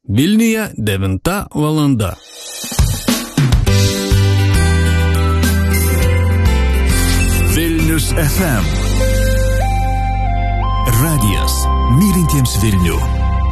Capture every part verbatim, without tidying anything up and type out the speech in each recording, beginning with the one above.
Vilniuje devinta valanda. Vilnius F M. Radijas mylintiems Vilnių.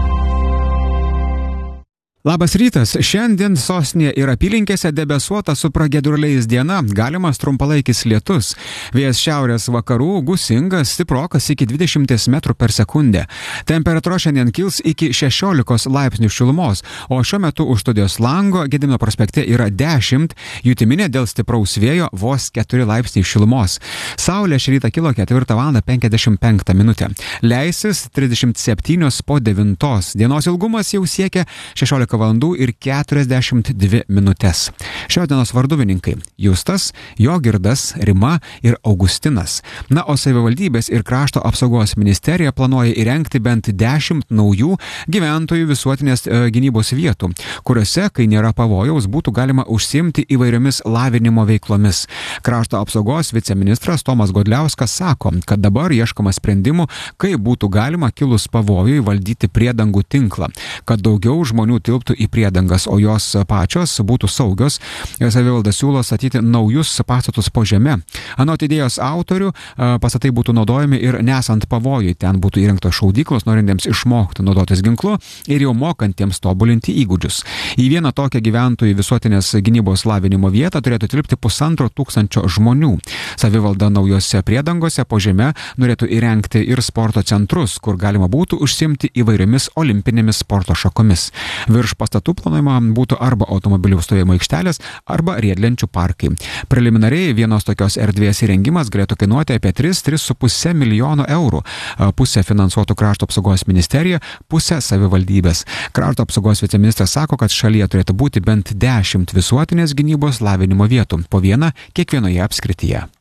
Labas rytas. Šiandien sostinėje ir apylinkėse debesuota su pragiedruliais diena, galimas trumpalaikis lietus. Vėjas šiaurės vakarų gūsingas, stiprokas iki dvidešimt metrų per sekundę. Temperatūra šiandien kils iki šešiolikos laipsnių šilumos, o šiuo metu už studijos lango Gedimino prospekte yra dešimt, jutiminė dėl stipraus vėjo vos keturi laipsniai šilumos. Saulė šį rytą kilo ketvirtą valandą penkiasdešimt penktą minutę. Leisis trisdešimt septynios po devintos. Dienos ilgumas jau siekia šešiolika valandų ir keturiasdešimt dvi minutės. Šios dienos varduvininkai – Justas, Jogirdas, Rima ir Augustinas. Na, o savivaldybės ir krašto apsaugos ministerija planuoja įrengti bent dešimt naujų gyventojų visuotinės e, gynybos vietų, kuriuose, kai nėra pavojaus, būtų galima užsiimti įvairiomis lavinimo veiklomis. Krašto apsaugos viceministras Tomas Godliauskas sako, kad dabar ieškoma sprendimų, kaip būtų galima kilus pavojui valdyti priedangų tinklą, kad daugiau žmonių tilptų į priedangas, o jos pačios būtų saugios. Savivalda siūlo statyti naujus pastatus po žeme. Anot idėjos autorių, pastatai būtų naudojami ir nesant pavojui. Ten būtų įrengtos šaudyklos, norintiems išmokti naudotis ginklu ir jau mokantiems tobulinti įgūdžius. Į vieną tokią gyventojų visuotinės gynybos lavinimo vietą turėtų tilpti pusantro tūkstančio žmonių. Savivalda naujose priedangose po žeme norėtų įrengti ir sporto centrus, kur galima būtų užsiimti įvairiomis olimpinėmis sporto šakomis. Virš pastatų planuojama būtų arba automobilių stovėjimo aikštelės, arba riedlenčių parkai. Preliminariai vienos tokios erdvės įrengimas galėtų kainuoti apie tris - tris su puse milijono eurų. Pusę finansuotų krašto apsaugos ministerija, pusę savivaldybės. Krašto apsaugos viceministras sako, kad šalyje turėtų būti bent dešimt visuotinės gynybos lavinimo vietų, po vieną kiekvienoje apskrityje.